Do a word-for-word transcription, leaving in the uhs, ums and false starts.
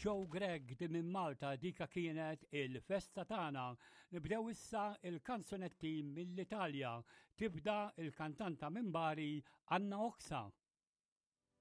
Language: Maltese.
Joe Greg di minn Malta dika kienet il-festa tagħna. Nibdew issa il-kanzunetti mill-Italja. Tibda il-kantanta minn Bari Anna Oksa.